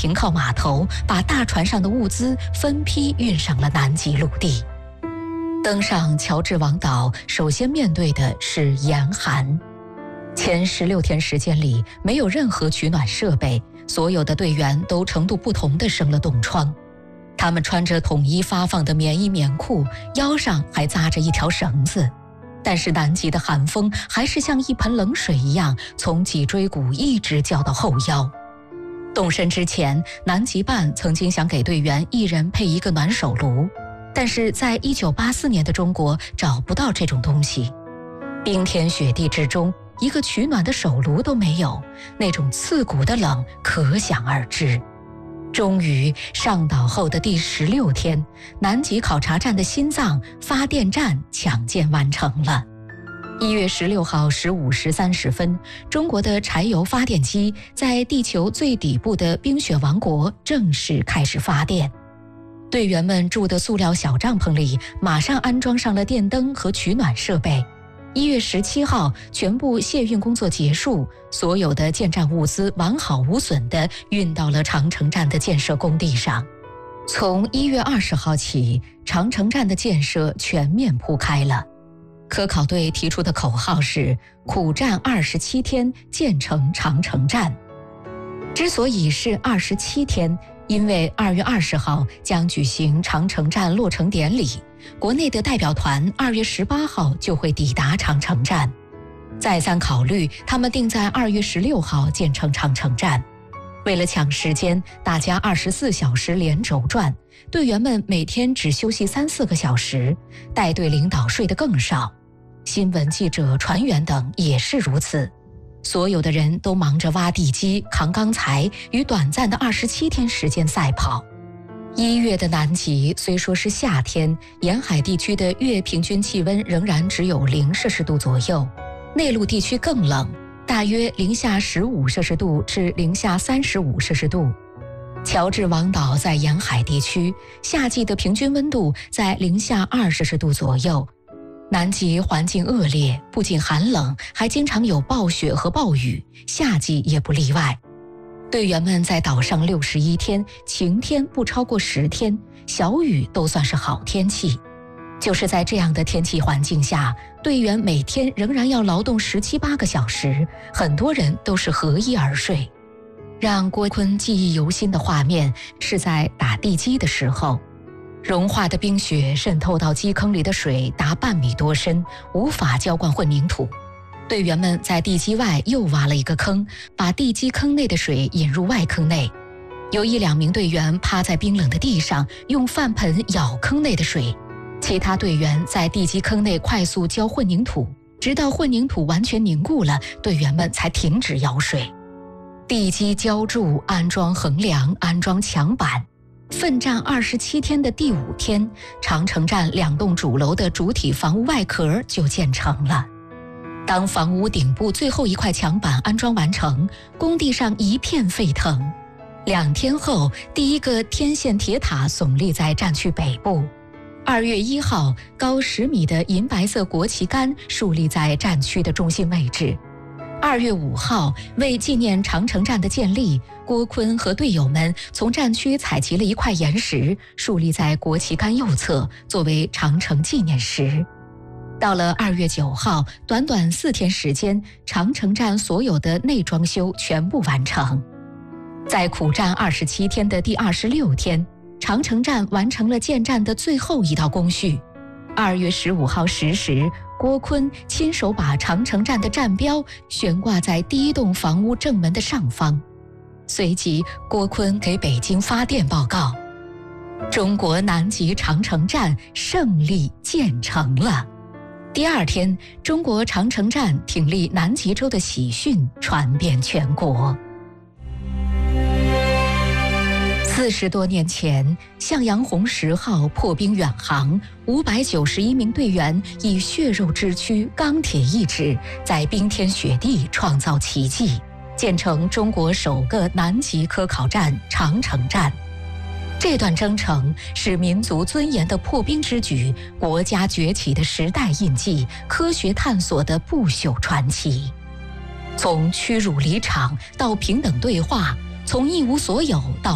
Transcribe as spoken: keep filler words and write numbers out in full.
停靠码头，把大船上的物资分批运上了南极陆地。登上乔治王岛，首先面对的是严寒。前十六天时间里，没有任何取暖设备，所有的队员都程度不同地生了冻疮。他们穿着统一发放的棉衣棉裤，腰上还扎着一条绳子。但是南极的寒风还是像一盆冷水一样，从脊椎骨一直浇到后腰。动身之前，南极办曾经想给队员一人配一个暖手炉，但是在一九八四年的中国找不到这种东西。冰天雪地之中，一个取暖的手炉都没有，那种刺骨的冷可想而知。终于上岛后的第十六天，南极考察站的心脏发电站抢建完成了。一月十六号十五时三十分，中国的柴油发电机在地球最底部的冰雪王国正式开始发电。队员们住的塑料小帐篷里马上安装上了电灯和取暖设备。一月十七号，全部卸运工作结束，所有的建站物资完好无损地运到了长城站的建设工地上。从一月二十号起，长城站的建设全面铺开了。科考队提出的口号是“苦战二十七天，建成长城站”。之所以是二十七天，因为二月二十号将举行长城站落成典礼，国内的代表团二月十八号就会抵达长城站。再三考虑，他们定在二月十六号建成长城站。为了抢时间，大家二十四小时连轴转，队员们每天只休息三四个小时，带队领导睡得更少。新闻记者、船员等也是如此。所有的人都忙着挖地基、扛钢材，与短暂的二十七天时间赛跑。一月的南极虽说是夏天，沿海地区的月平均气温仍然只有零摄氏度左右，内陆地区更冷，大约零下十五摄氏度至零下三十五摄氏度。乔治王岛在沿海地区，夏季的平均温度在零下二摄氏度左右。南极环境恶劣，不仅寒冷，还经常有暴雪和暴雨，夏季也不例外。队员们在岛上六十一天，晴天不超过十天，小雨都算是好天气。就是在这样的天气环境下，队员每天仍然要劳动十七八个小时，很多人都是合衣而睡。让郭坤记忆犹新的画面是在打地基的时候，融化的冰雪渗透到基坑里的水达半米多深，无法浇灌混凝土。队员们在地基外又挖了一个坑，把地基坑内的水引入外坑内。有一两名队员趴在冰冷的地上，用饭盆舀坑内的水，其他队员在地基坑内快速浇混凝土，直到混凝土完全凝固了，队员们才停止舀水。地基浇筑、安装横梁、安装墙板。奋战二十七天的第五天，长城站两栋主楼的主体房屋外壳就建成了。当房屋顶部最后一块墙板安装完成，工地上一片沸腾。两天后，第一个天线铁塔耸立在站区北部。二月一号，高十米的银白色国旗杆竖立在站区的中心位置。二月五号，为纪念长城站的建立，郭坤和队友们从站区采集了一块岩石，竖立在国旗杆右侧，作为长城纪念石。到了二月九号，短短四天时间，长城站所有的内装修全部完成。在苦战二十七天的第二十六天，长城站完成了建站的最后一道工序。二月十五号十时，郭坤亲手把长城站的站标悬挂在第一栋房屋正门的上方。随即，郭坤给北京发电报告：中国南极长城站胜利建成了。第二天，中国长城站挺立南极洲的喜讯传遍全国。四十多年前，向阳红十号破冰远航，五百九十一名队员以血肉之躯、钢铁意志，在冰天雪地创造奇迹，建成中国首个南极科考站长城站。这段征程是民族尊严的破冰之举，国家崛起的时代印记，科学探索的不朽传奇。从屈辱离场到平等对话，从一无所有到